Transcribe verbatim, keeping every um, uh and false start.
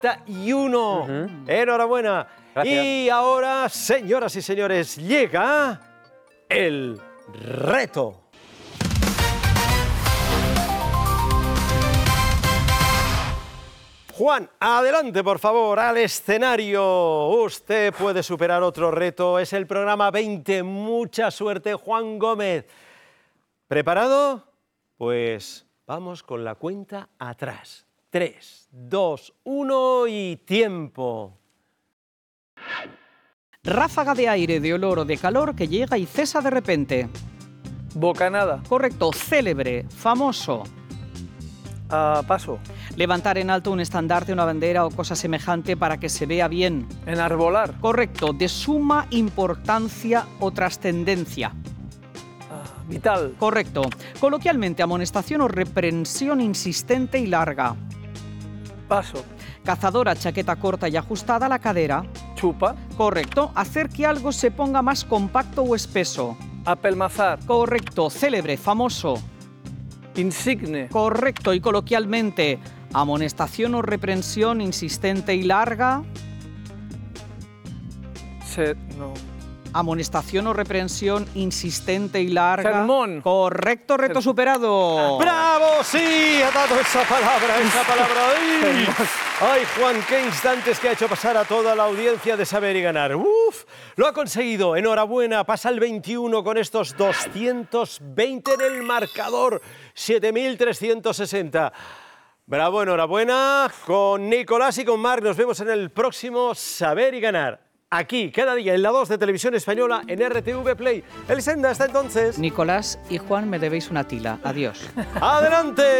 y uno. Uh-huh. Enhorabuena. Gracias. Y ahora, señoras y señores, llega el reto. Juan, adelante, por favor, al escenario. Usted puede superar otro reto. Es el programa veinte. Mucha suerte, Juan Gómez. ¿Preparado? Pues vamos con la cuenta atrás. tres, dos, uno y tiempo. Ráfaga de aire, de olor o de calor que llega y cesa de repente. Bocanada. Correcto. Célebre, famoso. Uh, paso. Levantar en alto un estandarte, una bandera o cosa semejante para que se vea bien. Enarbolar. Correcto. De suma importancia o trascendencia. Uh, vital. Correcto. Coloquialmente, amonestación o reprensión insistente y larga. Paso. Cazadora, chaqueta corta y ajustada a la cadera. Chupa. Correcto. Hacer que algo se ponga más compacto o espeso. Apelmazar. Correcto. Célebre, famoso. Insigne. Correcto. Y coloquialmente, amonestación o reprensión insistente y larga. Se... no. Amonestación o reprensión insistente y larga. Sermón. Correcto, reto Sermón. superado. ¡Bravo! Sí, ha dado esa palabra, esa palabra. ¡Ay! ¡Ay, Juan, qué instantes que ha hecho pasar a toda la audiencia de Saber y Ganar! ¡Uf! Lo ha conseguido. Enhorabuena. Pasa el veintiuno con estos doscientos veinte en el marcador. siete mil trescientos sesenta. Bravo, enhorabuena. Con Nicolás y con Marc nos vemos en el próximo Saber y Ganar. Aquí, cada día, en la dos de Televisión Española, en R T V Play. Elisenda, hasta entonces. Nicolás y Juan, me debéis una tila. Adiós. ¡Adelante!